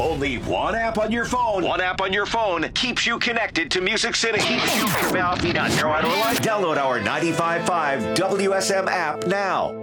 Only one app on your phone. One app on your phone keeps you connected to Music City. Keeps you Download our 95.5 WSM app now.